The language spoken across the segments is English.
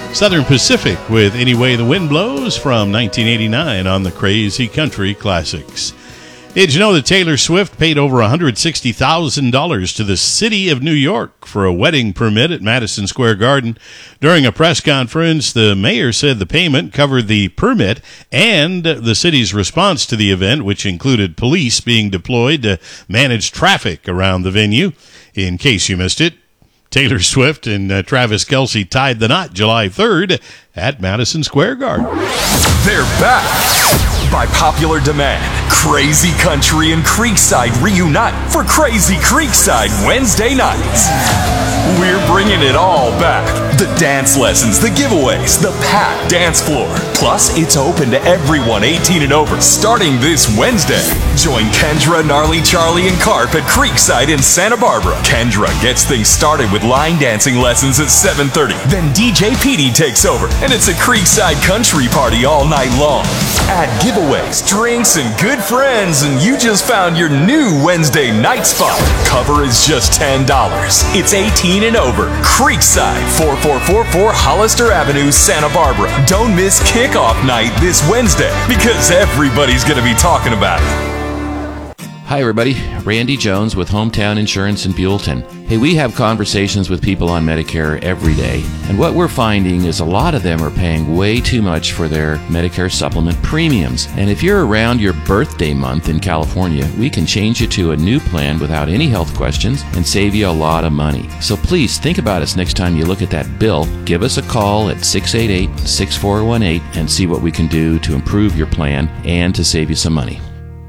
Southern Pacific with Any Way the Wind Blows from 1989 on the Crazy Country Classics. Did you know that Taylor Swift paid over $160,000 to the city of New York for a wedding permit at Madison Square Garden? During a press conference, the mayor said the payment covered the permit and the city's response to the event, which included police being deployed to manage traffic around the venue. In case you missed it, Taylor Swift and Travis Kelce tied the knot July 3rd at Madison Square Garden. They're back! By popular demand, Crazy Country and Creekside reunite for Crazy Creekside Wednesday nights. We're bringing it all back. The dance lessons, the giveaways, the packed dance floor. Plus, it's open to everyone 18 and over starting this Wednesday. Join Kendra, Gnarly Charlie, and Carp at Creekside in Santa Barbara. Kendra gets things started with line dancing lessons at 7:30. Then DJ Petey takes over, and it's a Creekside country party all night long. Add giveaways, drinks, and good friends, and you just found your new Wednesday night spot. Cover is just $10. It's 18 and over. Creekside, 4444 Hollister Avenue, Santa Barbara. Don't miss kickoff night this Wednesday, because everybody's going to be talking about it. Hi everybody, Randy Jones with Hometown Insurance in Buellton. Hey, we have conversations with people on Medicare every day, and what we're finding is a lot of them are paying way too much for their Medicare supplement premiums. And if you're around your birthday month in California, we can change you to a new plan without any health questions and save you a lot of money. So please think about us next time you look at that bill. Give us a call at 688-6418 and see what we can do to improve your plan and to save you some money.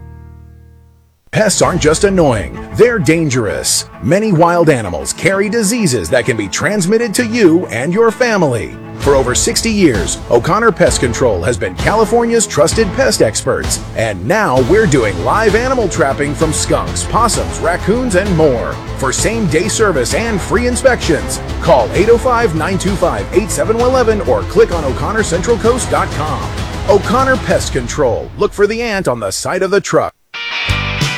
Pests aren't just annoying, they're dangerous. Many wild animals carry diseases that can be transmitted to you and your family. For over 60 years, O'Connor Pest Control has been California's trusted pest experts. And now we're doing live animal trapping from skunks, possums, raccoons, and more. For same-day service and free inspections, call 805-925-8711 or click on O'ConnorCentralCoast.com. O'Connor Pest Control. Look for the ant on the side of the truck.